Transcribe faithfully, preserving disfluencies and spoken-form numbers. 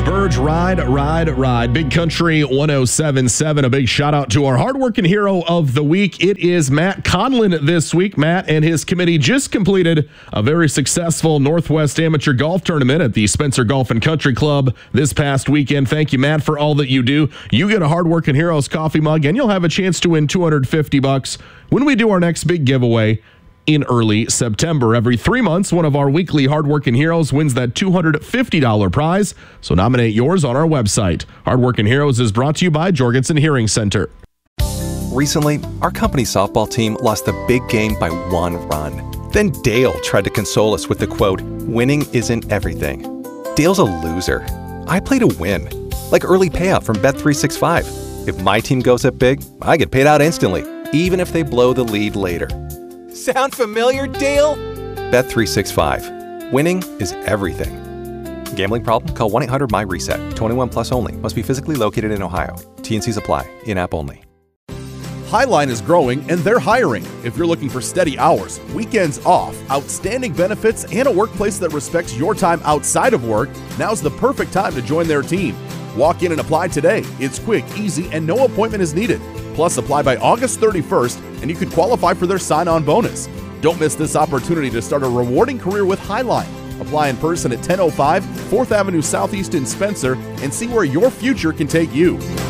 Burge, Ride, Ride, Ride. Big Country one oh seven point seven. A big shout out to our hardworking hero of the week. It is Matt Conlon this week. Matt and his committee just completed a very successful Northwest Amateur Golf Tournament at the Spencer Golf and Country Club this past weekend. Thank you, Matt, for all that you do. You get a Hardworking Heroes coffee mug, and you'll have a chance to win two hundred fifty bucks when we do our next big giveaway in early September. Every three months, one of our weekly Hardworking Heroes wins that two hundred fifty dollars prize. So nominate yours on our website. Hardworking Heroes is brought to you by Jorgensen Hearing Center. Recently, our company softball team lost the big game by one run. Then Dale tried to console us with the quote, "Winning isn't everything." Dale's a loser. I play to win, like early payout from Bet three sixty-five. If my team goes up big, I get paid out instantly, even if they blow the lead later. Sound familiar, Dale? Bet three sixty-five. Winning is everything. Gambling problem? Call one eight hundred M Y reset. twenty-one plus only. Must be physically located in Ohio. T N Cs apply. In-app only. Highline is growing and they're hiring. If you're looking for steady hours, weekends off, outstanding benefits, and a workplace that respects your time outside of work, now's the perfect time to join their team. Walk in and apply today. It's quick, easy, and no appointment is needed. Plus, apply by August thirty-first, and you could qualify for their sign-on bonus. Don't miss this opportunity to start a rewarding career with Highline. Apply in person at ten oh five fourth Avenue Southeast in Spencer and see where your future can take you.